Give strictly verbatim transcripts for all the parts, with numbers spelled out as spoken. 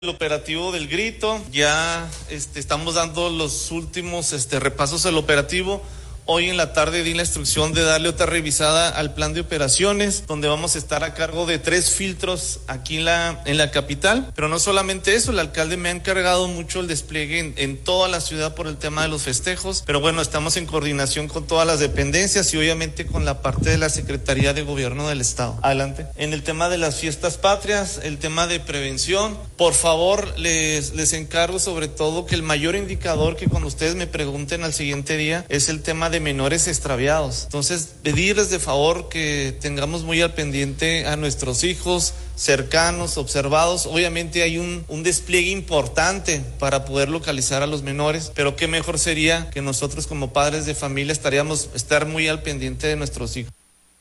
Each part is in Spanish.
El operativo del Grito, ya este, estamos dando los últimos este, repasos del operativo. Hoy en la tarde di la instrucción de darle otra revisada al plan de operaciones, donde vamos a estar a cargo de tres filtros aquí en la, en la capital. Pero no solamente eso, el alcalde me ha encargado mucho el despliegue en, en toda la ciudad por el tema de los festejos. Pero bueno, estamos en coordinación con todas las dependencias y obviamente con la parte de la Secretaría de Gobierno del Estado. Adelante. En el tema de las fiestas patrias, el tema de prevención, por favor, les, les encargo sobre todo que el mayor indicador que cuando ustedes me pregunten al siguiente día es el tema de menores extraviados. Entonces, pedirles de favor que tengamos muy al pendiente a nuestros hijos cercanos, observados. Obviamente hay un, un despliegue importante para poder localizar a los menores, pero qué mejor sería que nosotros como padres de familia estaríamos estar muy al pendiente de nuestros hijos.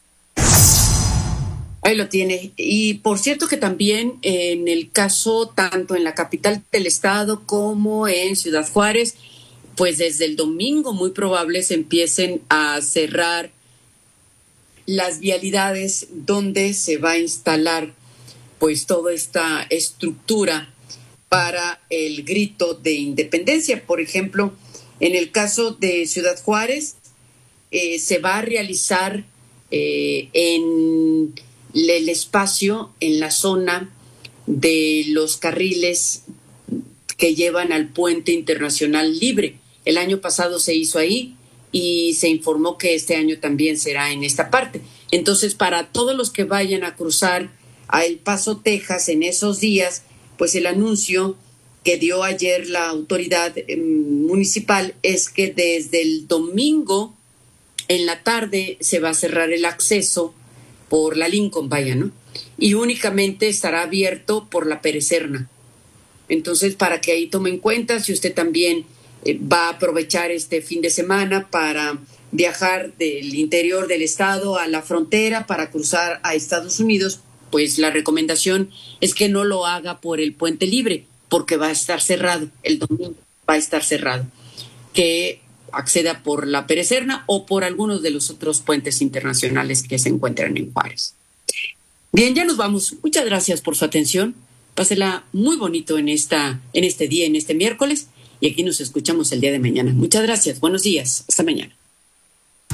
Ahí lo tiene. Y por cierto que también en el caso, tanto en la capital del estado como en Ciudad Juárez, pues desde el domingo muy probable se empiecen a cerrar las vialidades donde se va a instalar pues toda esta estructura para el grito de independencia. Por ejemplo, en el caso de Ciudad Juárez, eh, se va a realizar eh, en el espacio, en la zona de los carriles que llevan al Puente Internacional Libre. El año pasado se hizo ahí y se informó que este año también será en esta parte. Entonces, para todos los que vayan a cruzar a El Paso, Texas, en esos días, pues el anuncio que dio ayer la autoridad eh, municipal es que desde el domingo en la tarde se va a cerrar el acceso por la Lincoln, vaya, ¿no? Y únicamente estará abierto por la Perecerna. Entonces, para que ahí tome en cuenta, si usted también eh, va a aprovechar este fin de semana para viajar del interior del estado a la frontera para cruzar a Estados Unidos, pues la recomendación es que no lo haga por el Puente Libre, porque va a estar cerrado, el domingo va a estar cerrado. Que acceda por la Perecerna o por algunos de los otros puentes internacionales que se encuentran en Juárez. Bien, ya nos vamos. Muchas gracias por su atención. Pásela muy bonito en esta, en este día, en este miércoles, y aquí nos escuchamos el día de mañana. Muchas gracias. Buenos días. Hasta mañana.